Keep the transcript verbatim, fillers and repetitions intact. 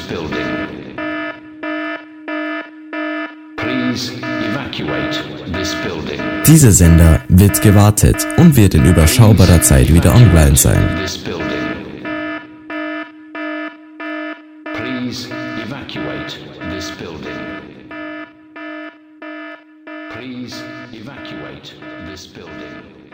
building. Please evacuate this building. Dieser Sender wird gewartet und wird in überschaubarer Zeit wieder online sein. Please evacuate this building. Please evacuate this building.